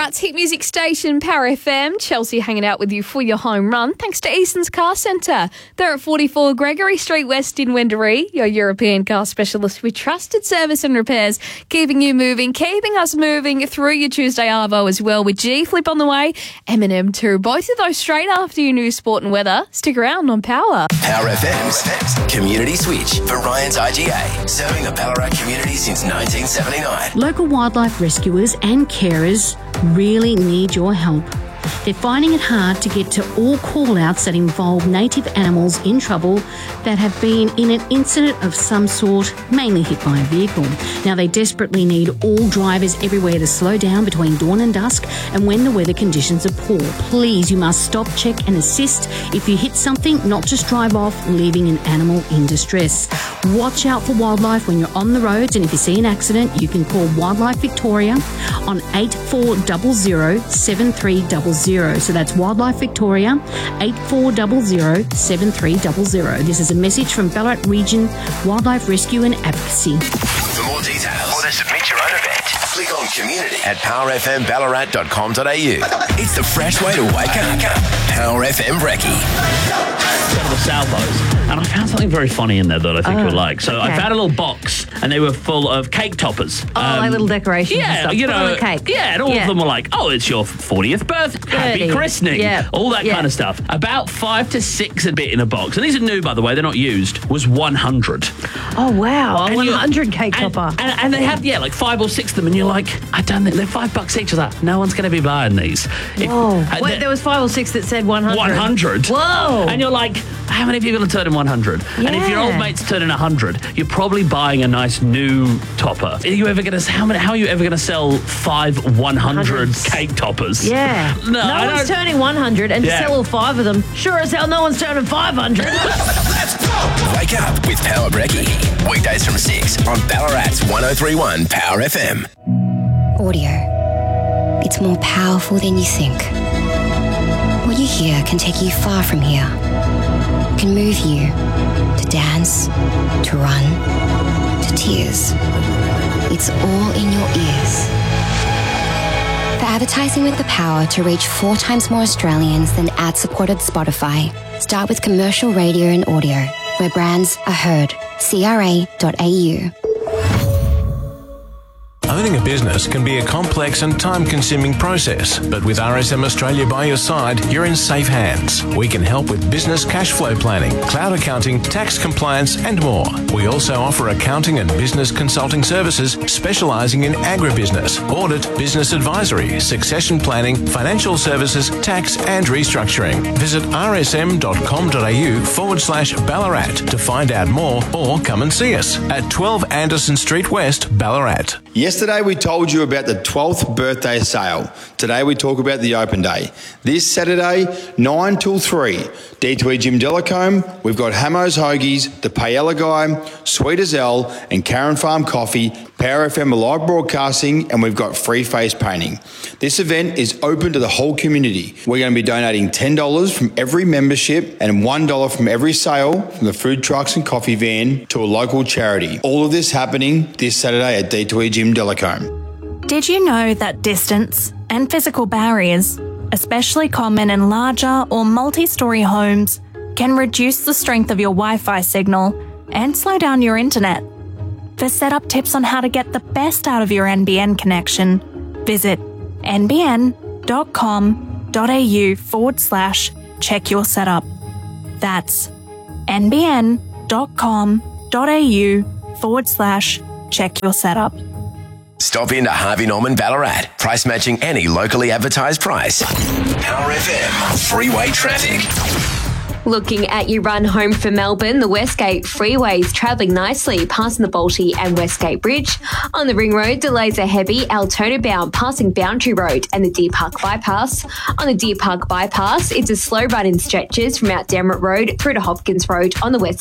Ballarat's hit music station, Power FM. Chelsea hanging out with you for your home run. Thanks to Easton's Car Centre. They're at 44 Gregory Street West in Wendouree, your European car specialist with trusted service and repairs, keeping you moving, keeping us moving through your Tuesday arvo as well, with G Flip on the way, Eminem too. Both of those straight after your news, sport and weather. Stick around on Power. Power FM's Community Switch for Ryan's IGA, serving the Ballarat community since 1979. Local wildlife rescuers and carers really need your help. They're finding it hard to get to all call-outs that involve native animals in trouble that have been in an incident of some sort, mainly hit by a vehicle. Now, they desperately need all drivers everywhere to slow down between dawn and dusk and when the weather conditions are poor. Please, you must stop, check and assist. If you hit something, not just drive off, leaving an animal in distress. Watch out for wildlife when you're on the roads, and if you see an accident, you can call Wildlife Victoria on 8400 7300. So that's Wildlife Victoria, 8400 7300. This is a message from Ballarat Region Wildlife Rescue and Advocacy. For more details or to submit your own event, click on community at powerfmballarat.com.au. It's the fresh way to wake up. Power FM Brekkie. Go to the Salvos, and I found something very funny in there that I think you'll like. So I found a little box, and they were full of cake toppers. Like little decorations and stuff. You know, on the cake. Yeah, and all of them were like, oh, it's your 40th birthday, happy christening, all that kind of stuff. About 5 to 6 a bit in a box, and these are new, by the way, they're not used, was 100. Oh, wow. And 100 cake topper. And they have, like 5 or 6 of them, and you're like, I don't think they're $5 each. I was like, no one's going to be buying these. Whoa. Wait, there was 5 or 6 that said 100. 100. Whoa. And you're like, how many of you are going to turn in 100? Yeah. And if your old mate's turning 100, you're probably buying a nice new topper. Are you ever going to? How are you ever going to sell 5 100 cake toppers? Yeah. No one's turning 100, and to sell all 5 of them, sure as hell no one's turning 500. Let's go! Wake up with Power Brekkie. Weekdays from 6 on Ballarat's 103.1 Power FM. Audio. It's more powerful than you think. What you hear can take you far from here. Can move you to dance, to run, to tears. It's all in your ears. For advertising with the power to reach 4 times more Australians than ad-supported Spotify, start with commercial radio and audio, where brands are heard. CRA.au. Owning a business can be a complex and time-consuming process, but with RSM Australia by your side, you're in safe hands. We can help with business cash flow planning, cloud accounting, tax compliance, and more. We also offer accounting and business consulting services specialising in agribusiness, audit, business advisory, succession planning, financial services, tax, and restructuring. Visit rsm.com.au/Ballarat to find out more, or come and see us at 12 Anderson Street West, Ballarat. Yesterday we told you about the 12th birthday sale. Today we talk about the open day. This Saturday, 9 till 3, D2E Jim Delacombe, we've got Hammo's Hoagies, The Paella Guy, Sweet as L, and Karen Farm Coffee, Power FM live broadcasting, and we've got free face painting. This event is open to the whole community. We're going to be donating $10 from every membership and $1 from every sale from the food trucks and coffee van to a local charity. All of this happening this Saturday at D2E Jim Delacombe. Did you know that distance and physical barriers, especially common in larger or multi-storey homes, can reduce the strength of your Wi-Fi signal and slow down your internet? For setup tips on how to get the best out of your NBN connection, visit nbn.com.au/check your setup. That's nbn.com.au/check your setup. Stop into Harvey Norman Ballarat. Price matching any locally advertised price. Power FM. Freeway traffic. Looking at your run home from Melbourne, the Westgate Freeway is travelling nicely, passing the Balti and Westgate Bridge. On the Ring Road, delays are heavy, Altona bound, passing Boundary Road and the Deer Park Bypass. On the Deer Park Bypass, it's a slow run in stretches from Mount Dermot Road through to Hopkins Road on the west